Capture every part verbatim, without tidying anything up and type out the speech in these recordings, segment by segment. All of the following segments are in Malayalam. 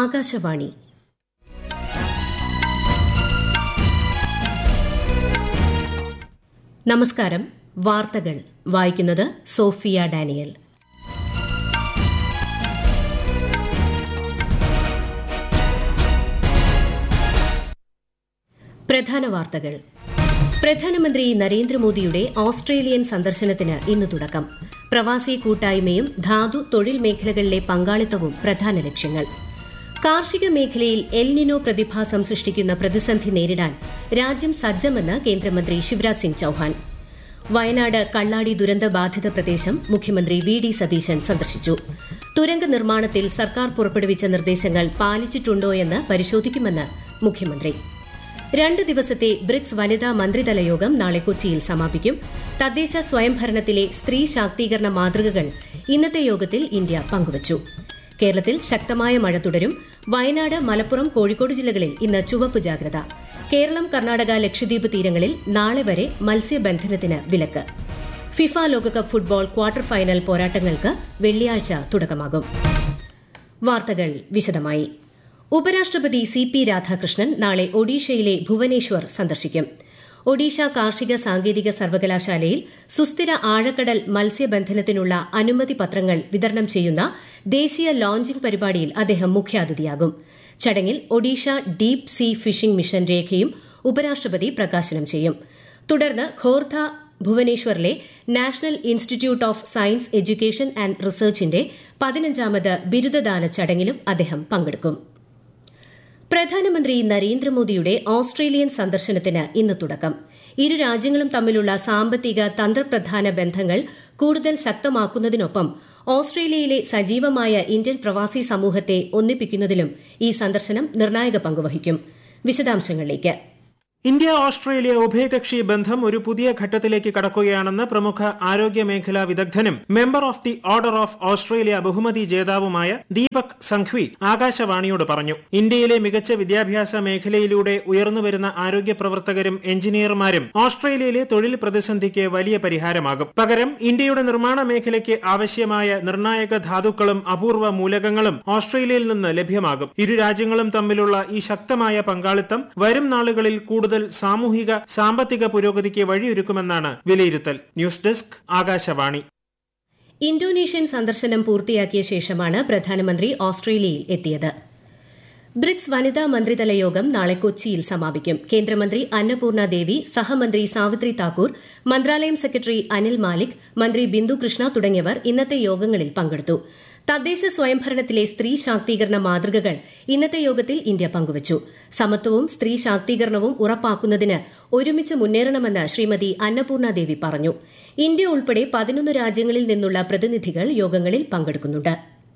ആകാശവാണി. നമസ്കാരം. വാർത്തകൾ വായിക്കുന്നത് സോഫിയ ഡാനിയൽ. പ്രധാന വാർത്തകൾ. പ്രധാനമന്ത്രി നരേന്ദ്രമോദിയുടെ ഓസ്ട്രേലിയൻ സന്ദർശനത്തിന് ഇന്ന് തുടക്കം. പ്രവാസി കൂട്ടായ്മയും ധാതു തൊഴിൽ മേഖലകളിലെ പങ്കാളിത്തവും പ്രധാന ലക്ഷ്യങ്ങൾ. കാർഷിക മേഖലയിൽ എൽ നിനോ പ്രതിഭാസം സൃഷ്ടിക്കുന്ന പ്രതിസന്ധി നേരിടാൻ രാജ്യം സജ്ജമെന്ന് കേന്ദ്രമന്ത്രി ശിവരാജ് സിംഗ് ചൌഹാൻ. വയനാട് കള്ളാടി ദുരന്ത ബാധിത പ്രദേശം മുഖ്യമന്ത്രി വി ഡി സതീശൻ സന്ദർശിച്ചു. തുരങ്ക നിർമ്മാണത്തിൽ സർക്കാർ പുറപ്പെടുവിച്ച നിർദ്ദേശങ്ങൾ പാലിച്ചിട്ടുണ്ടോയെന്ന് പരിശോധിക്കുമെന്ന് മുഖ്യമന്ത്രി. രണ്ട് ദിവസത്തെ ബ്രിക്സ് വനിതാ മന്ത്രിതല യോഗം നാളെ കൊച്ചിയിൽ സമാപിക്കും. തദ്ദേശ സ്വയംഭരണത്തിലെ സ്ത്രീ ശാക്തീകരണ മാതൃകകൾ ഇന്നത്തെ യോഗത്തിൽ ഇന്ത്യ പങ്കുവച്ചു. കേരളത്തിൽ ശക്തമായ മഴ തുടരും. വയനാട്, മലപ്പുറം, കോഴിക്കോട് ജില്ലകളിൽ ഇന്ന് ചുവപ്പ് ജാഗ്രത. കേരളം, കർണാടക, ലക്ഷദ്വീപ് തീരങ്ങളിൽ നാളെ വരെ മത്സ്യബന്ധനത്തിന് വിലക്ക്. ഫിഫ ലോകകപ്പ് ഫുട്ബോൾ ക്വാർട്ടർ ഫൈനൽ പോരാട്ടങ്ങൾക്ക് വെള്ളിയാഴ്ച തുടക്കമാകും. വാർത്തകൾ വിശദമായി. ഉപരാഷ്ട്രപതി സി പി രാധാകൃഷ്ണൻ നാളെ ഒഡീഷയിലെ ഭുവനേശ്വർ സന്ദർശിക്കും. ഒഡീഷ കാർഷിക സാങ്കേതിക സർവകലാശാലയിൽ സുസ്ഥിര ആഴക്കടൽ മത്സ്യബന്ധനത്തിനുള്ള അനുമതി പത്രങ്ങൾ വിതരണം ചെയ്യുന്ന ദേശീയ ലോഞ്ചിംഗ് പരിപാടിയിൽ അദ്ദേഹം മുഖ്യാതിഥിയാകും. ചടങ്ങിൽ Odisha deep see phishing mission രേഖയും ഉപരാഷ്ട്രപതി പ്രകാശനം ചെയ്യും. തുടർന്ന് Khordha, ഭുവനേശ്വറിലെ national institute of science education and റിസർച്ചിന്റെ പതിനഞ്ചാമത് ബിരുദദാന ചടങ്ങിലും അദ്ദേഹം പങ്കെടുക്കും. പ്രധാനമന്ത്രി നരേന്ദ്രമോദിയുടെ ഓസ്ട്രേലിയൻ സന്ദർശനത്തിന് ഇന്ന് തുടക്കം. ഇരു രാജ്യങ്ങളും തമ്മിലുള്ള സാമ്പത്തിക തന്ത്രപ്രധാന ബന്ധങ്ങൾ കൂടുതൽ ശക്തമാക്കുന്നതിനൊപ്പം ഓസ്ട്രേലിയയിലെ സജീവമായ ഇന്ത്യൻ പ്രവാസി സമൂഹത്തെ ഒന്നിപ്പിക്കുന്നതിലും ഈ സന്ദർശനം നിർണായക പങ്കുവഹിക്കും. വിശദാംശങ്ങളിലേക്ക്. ഇന്ത്യ ഓസ്ട്രേലിയ ഉഭയകക്ഷി ബന്ധം ഒരു പുതിയ ഘട്ടത്തിലേക്ക് കടക്കുകയാണെന്ന് പ്രമുഖ ആരോഗ്യ മേഖലാ വിദഗ്ധനും member of the order of Australia ബഹുമതി ജേതാവുമായ ദീപക് സംഘ്വി ആകാശവാണിയോട് പറഞ്ഞു. ഇന്ത്യയിലെ മികച്ച വിദ്യാഭ്യാസ മേഖലയിലൂടെ ഉയർന്നുവരുന്ന ആരോഗ്യ പ്രവർത്തകരും എഞ്ചിനീയർമാരും ഓസ്ട്രേലിയയിലെ തൊഴിൽ പ്രതിസന്ധിക്ക് വലിയ പരിഹാരമാകും. പകരം ഇന്ത്യയുടെ നിർമ്മാണ മേഖലയ്ക്ക് ആവശ്യമായ നിർണായക ധാതുക്കളും അപൂർവ മൂലകങ്ങളും ഓസ്ട്രേലിയയിൽ നിന്ന് ലഭ്യമാകും. ഇരു രാജ്യങ്ങളും തമ്മിലുള്ള ഈ ശക്തമായ പങ്കാളിത്തം വരും നാളുകളിൽ കൂടുതൽ സാമൂഹിക സാമ്പത്തിക പുരോഗതിക്ക് വഴിയൊരുക്കുമെന്നാണ് വിലയിരുത്തൽ. News desk, Akashvani. ഇന്തോനേഷ്യൻ സന്ദർശനം പൂർത്തിയാക്കിയ ശേഷമാണ് പ്രധാനമന്ത്രി ഓസ്ട്രേലിയയിൽ എത്തിയത്. ബ്രിക്സ് വനിതാ മന്ത്രിതല യോഗം നാളെ കൊച്ചിയിൽ സമാപിക്കും. കേന്ദ്രമന്ത്രി അന്നപൂർണ ദേവി, സഹമന്ത്രി സാവിത്രി താക്കൂർ, മന്ത്രാലയം സെക്രട്ടറി അനിൽ മാലിക്, മന്ത്രി ബിന്ദു കൃഷ്ണ തുടങ്ങിയവർ ഇന്നത്തെ യോഗങ്ങളിൽ പങ്കെടുത്തു. തദ്ദേശ സ്വയംഭരണത്തിലെ സ്ത്രീ ശാക്തീകരണ മാതൃകകൾ ഇന്നത്തെ യോഗത്തിൽ ഇന്ത്യ പങ്കുവച്ചു. സമത്വവും സ്ത്രീ ശാക്തീകരണവും ഉറപ്പാക്കുന്നതിന് ഒരുമിച്ച് മുന്നേറണമെന്ന് ശ്രീമതി അന്നപൂർണ ദേവി പറഞ്ഞു. ഇന്ത്യ ഉൾപ്പെടെ പതിനൊന്ന് രാജ്യങ്ങളിൽ നിന്നുള്ള പ്രതിനിധികൾ യോഗങ്ങളിൽ പങ്കെടുക്കുന്നുണ്ട്.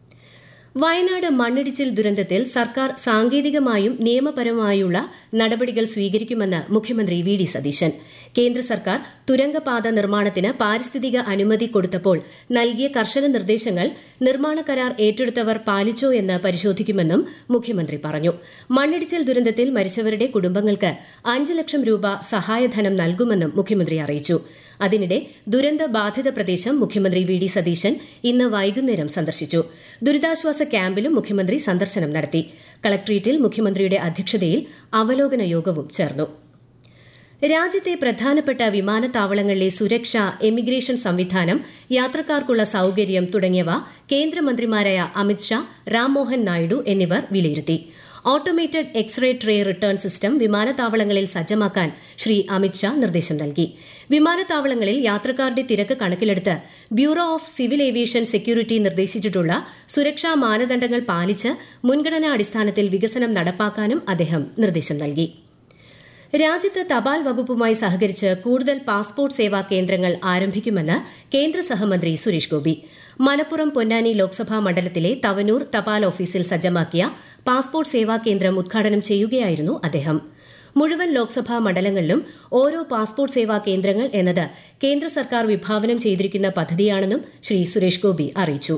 വയനാട് മണ്ണിടിച്ചിൽ ദുരന്തത്തിൽ സർക്കാർ സാങ്കേതികമായും നിയമപരമായുള്ള നടപടികൾ സ്വീകരിക്കുമെന്ന് മുഖ്യമന്ത്രി വി ഡി സതീശൻ. കേന്ദ്ര സർക്കാർ തുരങ്കപാത നിർമ്മാണത്തിന് പാരിസ്ഥിതിക അനുമതി കൊടുത്തപ്പോൾ നൽകിയ കർശന നിർദ്ദേശങ്ങൾ നിർമ്മാണ കരാർ ഏറ്റെടുത്തവർ പാലിച്ചോ എന്ന് പരിശോധിക്കുമെന്നും മുഖ്യമന്ത്രി പറഞ്ഞു. മണ്ണിടിച്ചിൽ ദുരന്തത്തിൽ മരിച്ചവരുടെ കുടുംബങ്ങൾക്ക് അഞ്ച് ലക്ഷം രൂപ സഹായധനം നൽകുമെന്നും മുഖ്യമന്ത്രി അറിയിച്ചു. അതിനിടെ ദുരന്ത ബാധിത പ്രദേശം മുഖ്യമന്ത്രി വി ഡി സതീശൻ ഇന്ന് വൈകുന്നേരം സന്ദർശിച്ചു. ദുരിതാശ്വാസ ക്യാമ്പിലും മുഖ്യമന്ത്രി സന്ദർശനം നടത്തി. കളക്ട്രേറ്റിൽ മുഖ്യമന്ത്രിയുടെ അധ്യക്ഷതയിൽ അവലോകന യോഗവും ചേർന്നു. രാജ്യത്തെ പ്രധാനപ്പെട്ട വിമാനത്താവളങ്ങളിലെ സുരക്ഷ, എമിഗ്രേഷൻ സംവിധാനം, യാത്രക്കാർക്കുള്ള സൌകര്യം തുടങ്ങിയവ കേന്ദ്രമന്ത്രിമാരായ അമിത്ഷാ, രാംമോഹൻ നായിഡു എന്നിവർ വിലയിരുത്തി. Automated x-ray tray return system വിമാനത്താവളങ്ങളിൽ സജ്ജമാക്കാൻ ശ്രീ അമിത്ഷാ നിർദ്ദേശം നൽകി. വിമാനത്താവളങ്ങളിൽ യാത്രക്കാരുടെ തിരക്ക് കണക്കിലെടുത്ത് bureau of civil aviation security നിർദ്ദേശിച്ചിട്ടുള്ള സുരക്ഷാ മാനദണ്ഡങ്ങൾ പാലിച്ച് മുൻഗണനാ അടിസ്ഥാനത്തിൽ വികസനം നടപ്പാക്കാനും അദ്ദേഹം നിർദ്ദേശം നൽകി. രാജ്യത്ത് തപാൽ വകുപ്പുമായി സഹകരിച്ച് കൂടുതൽ പാസ്പോർട്ട് സേവാ കേന്ദ്രങ്ങൾ ആരംഭിക്കുമെന്ന് കേന്ദ്ര സഹമന്ത്രി സുരേഷ് ഗോപി. മലപ്പുറം പൊന്നാനി ലോക്സഭാ മണ്ഡലത്തിലെ തവനൂർ തപാൽ ഓഫീസിൽ സജ്ജമാക്കിയ പാസ്പോർട്ട് സേവാ കേന്ദ്രം ഉദ്ഘാടനം ചെയ്യുകയായിരുന്നു അദ്ദേഹം. മുഴുവൻ ലോക്സഭാ മണ്ഡലങ്ങളിലും ഓരോ പാസ്പോർട്ട് സേവാ കേന്ദ്രങ്ങൾ എന്നത് കേന്ദ്ര സർക്കാർ വിഭാവനം ചെയ്തിരിക്കുന്ന പദ്ധതിയാണെന്നും ശ്രീ സുരേഷ് ഗോപി അറിയിച്ചു.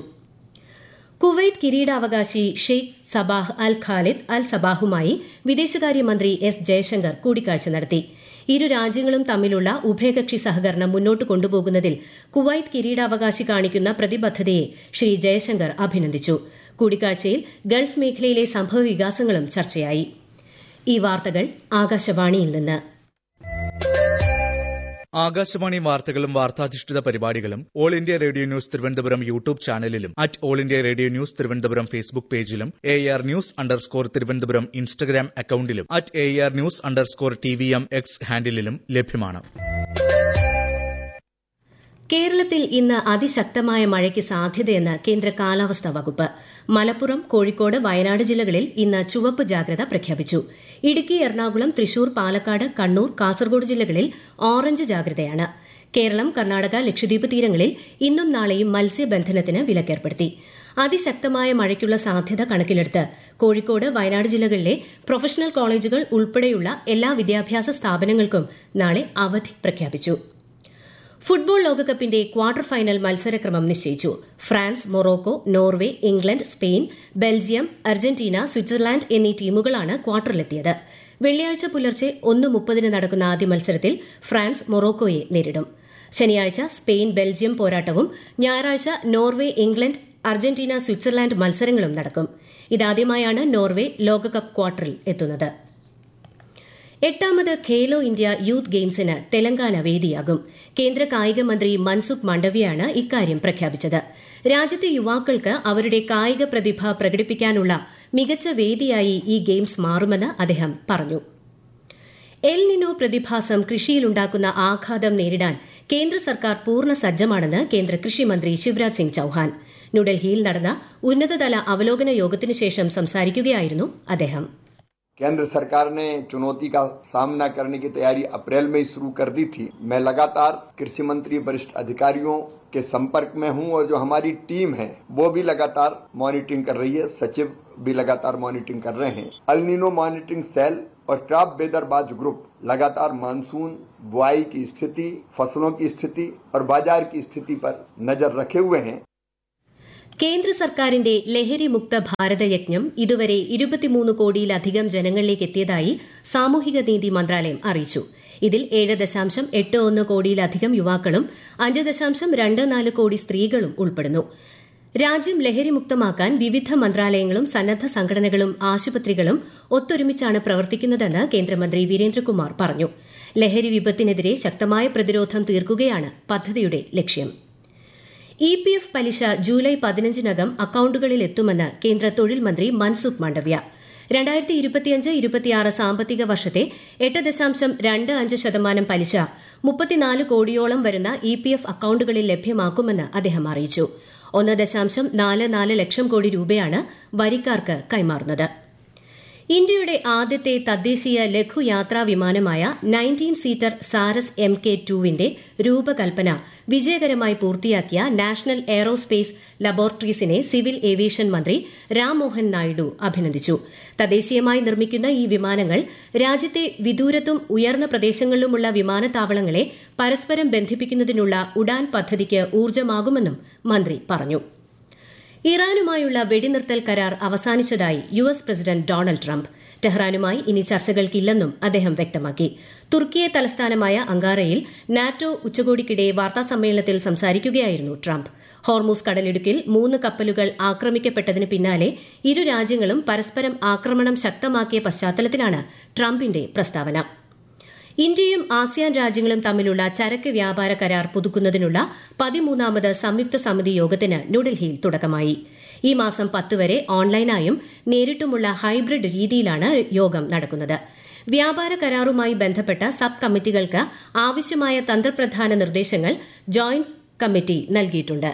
കുവൈറ്റ് കിരീടാവകാശി ഷെയ്ഖ് സബാഹ് അൽ ഖാലിദ് അൽ സബാഹുമായി വിദേശകാര്യമന്ത്രി എസ് ജയശങ്കർ കൂടിക്കാഴ്ച നടത്തി. ഇരു രാജ്യങ്ങളും തമ്മിലുള്ള ഉഭയകക്ഷി സഹകരണം മുന്നോട്ട് കൊണ്ടുപോകുന്നതിൽ കുവൈറ്റ് കിരീടാവകാശി കാണിക്കുന്ന പ്രതിബദ്ധതയെ ശ്രീ ജയശങ്കർ അഭിനന്ദിച്ചു. കൂടിക്കാഴ്ചയിൽ ഗൾഫ് മേഖലയിലെ സംഭവവികാസങ്ങളും ചർച്ചയായി. ഈ വാർത്തകൾ ആകാശവാണിയിൽ നിന്ന്. ആകാശവാണി വാർത്തകളും വാർത്താധിഷ്ഠിത പരിപാടികളും all India radio news Thiruvananthapuram YouTube ചാനലിലും at all India radio news Thiruvananthapuram Facebook പേജിലും A R news underscore Thiruvananthapuram Instagram അക്കൌണ്ടിലും at A R news underscore T V M X ഹാൻഡിലും ലഭ്യമാണ്. കേരളത്തിൽ ഇന്ന് അതിശക്തമായ മഴയ്ക്ക് സാധ്യതയെന്ന് കേന്ദ്ര കാലാവസ്ഥാ വകുപ്പ്. മലപ്പുറം, കോഴിക്കോട്, വയനാട് ജില്ലകളിൽ ഇന്ന് ചുവപ്പ് ജാഗ്രത പ്രഖ്യാപിച്ചു. ഇടുക്കി, എറണാകുളം, തൃശൂർ, പാലക്കാട്, കണ്ണൂർ, കാസർഗോഡ് ജില്ലകളിൽ ഓറഞ്ച് ജാഗ്രതയാണ്. കേരളം, കർണാടക, ലക്ഷദ്വീപ് തീരങ്ങളിൽ ഇന്നും നാളെയും മത്സ്യബന്ധനത്തിന് വിലക്കേർപ്പെടുത്തി. അതിശക്തമായ മഴയ്ക്കുള്ള സാധ്യത കണക്കിലെടുത്ത് കോഴിക്കോട്, വയനാട് ജില്ലകളിലെ പ്രൊഫഷണൽ കോളേജുകൾ ഉൾപ്പെടെയുള്ള എല്ലാ വിദ്യാഭ്യാസ സ്ഥാപനങ്ങൾക്കും നാളെ അവധി പ്രഖ്യാപിച്ചു. ഫുട്ബോൾ ലോകകപ്പിന്റെ ക്വാർട്ടർ ഫൈനൽ മത്സരക്രമം നിശ്ചയിച്ചു. France, Morocco, Norway, England, Spain, Belgium, Argentina, Switzerland എന്നീ ടീമുകളാണ് ക്വാർട്ടറിലെത്തിയത്. വെള്ളിയാഴ്ച പുലർച്ചെ ഒന്ന് മുപ്പതിന് നടക്കുന്ന ആദ്യ മത്സരത്തിൽ ഫ്രാൻസ് മൊറോക്കോയെ നേരിടും. ശനിയാഴ്ച സ്പെയിൻ, ബെൽജിയം പോരാട്ടവും ഞായറാഴ്ച നോർവെ, ഇംഗ്ലണ്ട്, അർജന്റീന, സ്വിറ്റ്സർലാൻഡ് മത്സരങ്ങളും നടക്കും. ഇതാദ്യമായാണ് നോർവെ ലോകകപ്പ് ക്വാർട്ടറിൽ എത്തുന്നത്. എട്ടാമത് ഖേലോ ഇന്ത്യ യൂത്ത് ഗെയിംസിന് തെലങ്കാന വേദിയാകും. കേന്ദ്ര കായിക മന്ത്രി മൻസുഖ് മാണ്ഡവ്യയാണ് ഇക്കാര്യം പ്രഖ്യാപിച്ചത്. രാജ്യത്തെ യുവാക്കൾക്ക് അവരുടെ കായിക പ്രതിഭ പ്രകടിപ്പിക്കാനുള്ള മികച്ച വേദിയായി ഈ ഗെയിംസ് മാറുമെന്ന് അദ്ദേഹം പറഞ്ഞു. എൽ നിനോ പ്രതിഭാസം കൃഷിയിലുണ്ടാക്കുന്ന ആഘാതം നേരിടാൻ കേന്ദ്ര സർക്കാർ പൂർണ്ണ സജ്ജമാണെന്ന് കേന്ദ്ര കൃഷിമന്ത്രി ശിവരാജ് സിംഗ് ചൌഹാൻ. ന്യൂഡൽഹിയിൽ നടന്ന ഉന്നതതല അവലോകന യോഗത്തിനു ശേഷം സംസാരിക്കുകയായിരുന്നു അദ്ദേഹം. केंद्र सरकार ने चुनौती का सामना करने की तैयारी अप्रैल में ही शुरू कर दी थी. मैं लगातार कृषि मंत्री, वरिष्ठ अधिकारियों के संपर्क में हूं और जो हमारी टीम है वो भी लगातार मॉनिटरिंग कर रही है. सचिव भी लगातार मॉनिटरिंग कर रहे हैं. अल नीनो मॉनिटरिंग सेल और क्रॉप वेदरबाज ग्रुप लगातार मानसून, बुआई की स्थिति, फसलों की स्थिति और बाजार की स्थिति पर नजर रखे हुए हैं. കേന്ദ്ര സർക്കാരിന്റെ ലഹരി മുക്ത ഭാരത യജ്ഞം ഇതുവരെ ഇരുപത്തിമൂന്ന് കോടിയിലധികം ജനങ്ങളിലേക്ക് എത്തിയതായി സാമൂഹിക നീതി മന്ത്രാലയം അറിയിച്ചു. ഇതിൽ ഏഴ് ദശാംശം എട്ട് ഒന്ന് കോടിയിലധികം യുവാക്കളും അഞ്ച് ദശാംശം രണ്ട് നാല് കോടി സ്ത്രീകളും ഉൾപ്പെടുന്നു. രാജ്യം ലഹരിമുക്തമാക്കാൻ വിവിധ മന്ത്രാലയങ്ങളും സന്നദ്ധ സംഘടനകളും ആശുപത്രികളും ഒത്തൊരുമിച്ചാണ് പ്രവർത്തിക്കുന്നതെന്ന് കേന്ദ്രമന്ത്രി വീരേന്ദ്രകുമാർ പറഞ്ഞു. ലഹരി വിപത്തിനെതിരെ ശക്തമായ പ്രതിരോധം തീർക്കുകയാണ് പദ്ധതിയുടെ ലക്ഷ്യം. ഇ പി എഫ് പലിശ ജൂലൈ പതിനഞ്ചിനകം അക്കൌണ്ടുകളിൽ എത്തുമെന്ന് കേന്ദ്ര തൊഴിൽ മന്ത്രി മൻസുഖ് മാണ്ഡവ്യ. രണ്ടായിരത്തി ഇരുപത്തിയഞ്ച് ഇരുപത്തിയാറ് സാമ്പത്തിക വർഷത്തെ എട്ട് ദശാംശം രണ്ട് അഞ്ച് ശതമാനം പലിശ മുപ്പത്തിനാല് കോടിയോളം വരുന്ന ഇ പി എഫ് അക്കൌണ്ടുകളിൽ ലഭ്യമാക്കുമെന്ന് അദ്ദേഹം അറിയിച്ചു. ഒന്ന് ദശാംശം നാല് നാല് ലക്ഷം കോടി രൂപയാണ് വരിക്കാർക്ക് കൈമാറുന്നത്. ഇന്ത്യയുടെ ആദ്യത്തെ തദ്ദേശീയ ലഘുയാത്രാ വിമാനമായ nineteen seater Saras M K ടുവിന്റെ രൂപകൽപ്പന വിജയകരമായി പൂർത്തിയാക്കിയ നാഷണൽ എയ്റോസ്പേസ് ലബോറട്ടറീസിനെ സിവിൽ ഏവിയേഷൻ മന്ത്രി രാംമോഹൻ നായിഡു അഭിനന്ദിച്ചു. തദ്ദേശീയമായി നിർമ്മിക്കുന്ന ഈ വിമാനങ്ങൾ രാജ്യത്തെ വിദൂരത്തും ഉയർന്ന പ്രദേശങ്ങളിലുമുള്ള വിമാനത്താവളങ്ങളെ പരസ്പരം ബന്ധിപ്പിക്കുന്നതിനുള്ള ഉഡാൻ പദ്ധതിക്ക് ഊർജ്ജമാകുമെന്നും മന്ത്രി പറഞ്ഞു. ഇറാനുമായുള്ള വെടിനിർത്തൽ കരാർ അവസാനിച്ചതായി U S president Donald Trump. ടെഹ്റാനുമായി ഇനി ചർച്ചകൾക്കില്ലെന്നും അദ്ദേഹം വ്യക്തമാക്കി. തുർക്കിയെ തലസ്ഥാനമായ അങ്കാറയിൽ നാറ്റോ ഉച്ചകോടിക്കിടെ വാർത്താസമ്മേളനത്തിൽ സംസാരിക്കുകയായിരുന്നു ട്രംപ്. ഹോർമൂസ് കടലിടുക്കിൽ മൂന്ന് കപ്പലുകൾ ആക്രമിക്കപ്പെട്ടതിന് പിന്നാലെ ഇരു രാജ്യങ്ങളും പരസ്പരം ആക്രമണം ശക്തമാക്കിയ പശ്ചാത്തലത്തിലാണ് ട്രംപിന്റെ പ്രസ്താവന. ഇന്ത്യയും ആസിയാൻ രാജ്യങ്ങളും തമ്മിലുള്ള ചരക്ക് വ്യാപാര കരാർ പുതുക്കുന്നതിനുള്ള പതിമൂന്നാമത് സംയുക്ത സമിതി യോഗത്തിന് ന്യൂഡൽഹിയിൽ തുടക്കമായി. ഈ മാസം പത്ത് വരെ ഓൺലൈനായും നേരിട്ടുമുള്ള ഹൈബ്രിഡ് രീതിയിലാണ് യോഗം നടക്കുന്നത്. വ്യാപാര കരാറുമായി ബന്ധപ്പെട്ട സബ് കമ്മിറ്റികൾക്ക് ആവശ്യമായ തന്ത്രപ്രധാന നിർദ്ദേശങ്ങൾ ജോയിന്റ് കമ്മിറ്റി നൽകിയിട്ടുണ്ട്.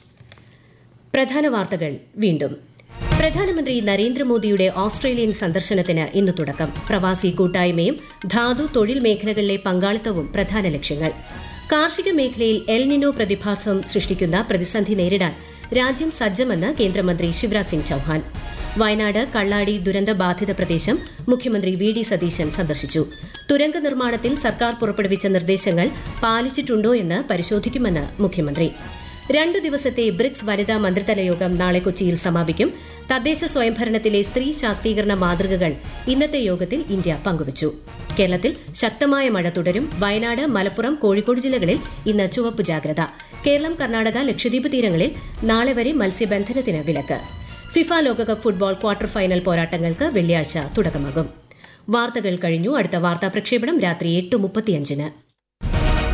പ്രധാന വാർത്തകൾ വീണ്ടും. പ്രധാനമന്ത്രി നരേന്ദ്രമോദിയുടെ ഓസ്ട്രേലിയൻ സന്ദർശനത്തിന് ഇന്ന് തുടക്കം. പ്രവാസി കൂട്ടായ്മയും ധാതു തൊഴിൽ മേഖലകളിലെ പങ്കാളിത്തവും പ്രധാന ലക്ഷ്യങ്ങൾ. കാർഷിക മേഖലയിൽ എൽ നിനോ പ്രതിഭാസം സൃഷ്ടിക്കുന്ന പ്രതിസന്ധി നേരിടാൻ രാജ്യം സജ്ജമെന്ന് കേന്ദ്രമന്ത്രി ശിവരാജ് സിംഗ് ചൌഹാൻ. വയനാട് കള്ളാടി ദുരന്ത ബാധിത പ്രദേശം മുഖ്യമന്ത്രി വി ഡി സതീശൻ സന്ദർശിച്ചു. തുരങ്ക നിർമ്മാണത്തിൽ സർക്കാർ പുറപ്പെടുവിച്ച നിർദ്ദേശങ്ങൾ പാലിച്ചിട്ടുണ്ടോ എന്ന് പരിശോധിക്കുമെന്ന് മുഖ്യമന്ത്രി. രണ്ടു ദിവസത്തെ ബ്രിക്സ് വനിതാ മന്ത്രിതല യോഗം നാളെ കൊച്ചിയിൽ സമാപിക്കും. തദ്ദേശ സ്വയംഭരണത്തിലെ സ്ത്രീ ശാക്തീകരണ മാതൃകകൾ ഇന്നത്തെ യോഗത്തിൽ ഇന്ത്യ പങ്കുവച്ചു. കേരളത്തിൽ ശക്തമായ മഴ തുടരും. വയനാട്, മലപ്പുറം, കോഴിക്കോട് ജില്ലകളിൽ ഇന്ന് ചുവപ്പ് ജാഗ്രത. കേരളം, കർണാടക, ലക്ഷദ്വീപ് തീരങ്ങളിൽ നാളെ വരെ മത്സ്യബന്ധനത്തിന് വിലക്ക്. ഫിഫ ലോകകപ്പ് ഫുട്ബോൾ ക്വാർട്ടർ ഫൈനൽ പോരാട്ടങ്ങൾക്ക് വെള്ളിയാഴ്ച തുടക്കമാകും. വാർത്തകൾ കഴിഞ്ഞു. അടുത്ത വാർത്താ പ്രക്ഷേപണം രാത്രി എട്ട് മുപ്പത്തിയഞ്ചിന്.